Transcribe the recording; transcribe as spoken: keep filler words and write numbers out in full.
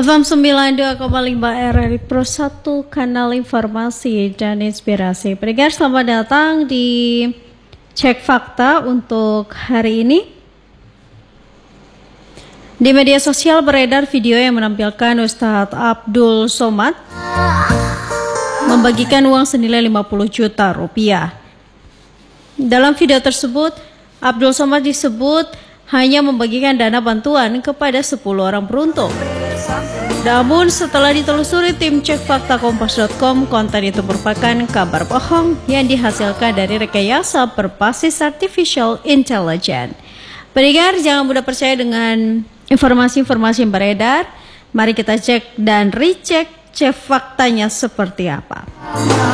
F M sembilan puluh dua koma lima R R I Pro satu, kanal informasi dan inspirasi. Pendengar, selamat datang di Cek Fakta untuk hari ini. Di media sosial beredar video yang menampilkan Ustadz Abdul Somad membagikan uang senilai lima puluh juta rupiah. Dalam video tersebut, Abdul Somad disebut hanya membagikan dana bantuan kepada sepuluh orang beruntung. Namun setelah ditelusuri tim Cek Fakta Kompas dot com, konten itu merupakan kabar bohong yang dihasilkan dari rekayasa berbasis artificial intelligence. Pendengar, jangan mudah percaya dengan informasi-informasi yang beredar. Mari kita cek dan recheck cek faktanya seperti apa.